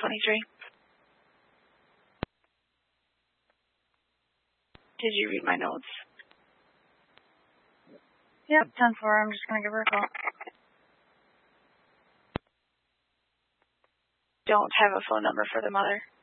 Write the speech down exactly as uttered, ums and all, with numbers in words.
twenty-three. Did you read my notes? Yep, ten four. I'm just going to give her a call. Don't have a phone number for the mother.